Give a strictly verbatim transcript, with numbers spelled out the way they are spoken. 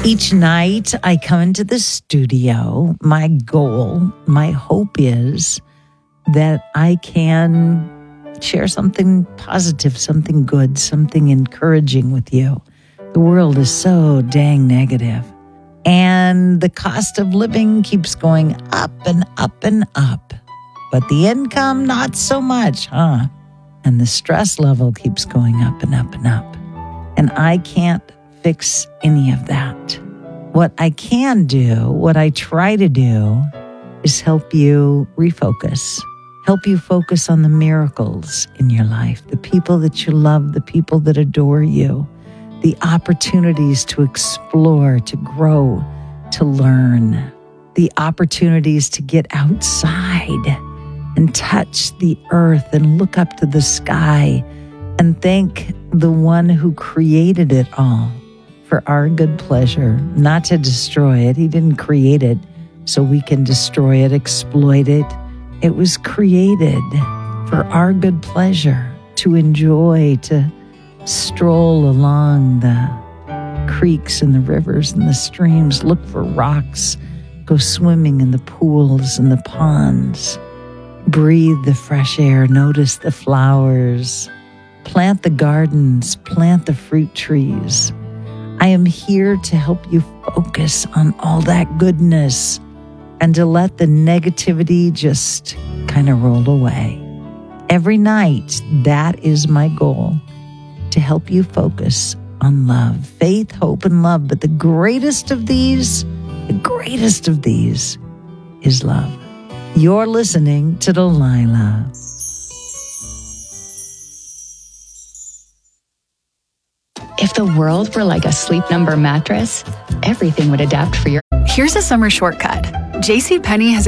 Each night I come into the studio. My goal, my hope is that I can share something positive, something good, something encouraging with you. The world is so dang negative. And the cost of living keeps going up and up and up. But the income, not so much, huh? And the stress level keeps going up and up and up. And I can't fix any of that. What I can do, what I try to do, is help you refocus. Help you focus on the miracles in your life, the people that you love, the people that adore you, the opportunities to explore, to grow, to learn, the opportunities to get outside and touch the earth and look up to the sky and thank the one who created it all for our good pleasure, not to destroy it. He didn't create it so we can destroy it, exploit it. It was created for our good pleasure, to enjoy, to stroll along the creeks and the rivers and the streams, look for rocks, go swimming in the pools and the ponds, breathe the fresh air, notice the flowers, plant the gardens, plant the fruit trees. I am here to help you focus on all that goodness and to let the negativity just kind of roll away. Every night, that is my goal, to help you focus on love, faith, hope, and love. But the greatest of these, the greatest of these is love. You're listening to Delilah. If the world were like a Sleep Number mattress, everything would adapt for your... Here's a summer shortcut. JCPenney has